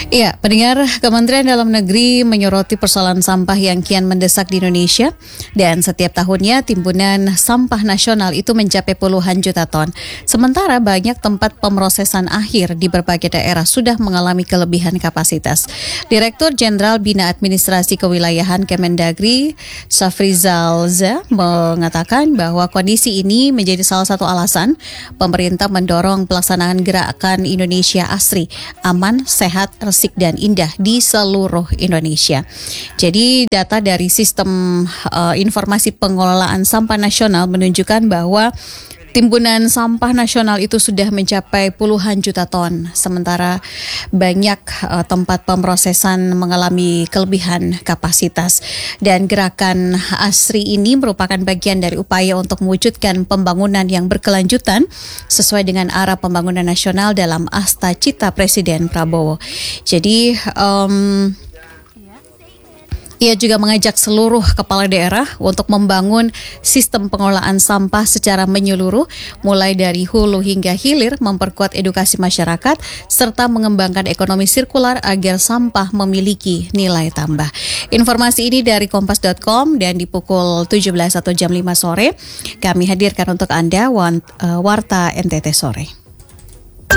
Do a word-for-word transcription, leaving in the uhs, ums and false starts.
Iya, pendengar, Kementerian Dalam Negeri menyoroti persoalan sampah yang kian mendesak di Indonesia dan setiap tahunnya timbunan sampah nasional itu mencapai puluhan juta ton. Sementara banyak tempat pemrosesan akhir di berbagai daerah sudah mengalami kelebihan kapasitas. Direktur Jenderal Bina Administrasi Kewilayahan Kemendagri, Safrizal Za, mengatakan bahwa kondisi ini menjadi salah satu alasan pemerintah mendorong pelaksanaan gerakan Indonesia Asri, aman, sehat, resik dan indah di seluruh Indonesia. Jadi data dari sistem uh, informasi pengelolaan sampah nasional menunjukkan bahwa timbunan sampah nasional itu sudah mencapai puluhan juta ton, sementara banyak uh, tempat pemrosesan mengalami kelebihan kapasitas. Dan gerakan Asri ini merupakan bagian dari upaya untuk mewujudkan pembangunan yang berkelanjutan sesuai dengan arah pembangunan nasional dalam Asta Cita Presiden Prabowo. Jadi um, ia juga mengajak seluruh kepala daerah untuk membangun sistem pengelolaan sampah secara menyeluruh, mulai dari hulu hingga hilir, memperkuat edukasi masyarakat, serta mengembangkan ekonomi sirkular agar sampah memiliki nilai tambah. Informasi ini dari kompas dot com dan di pukul tujuh belas atau jam lima sore, kami hadirkan untuk Anda Warta N T T Sore.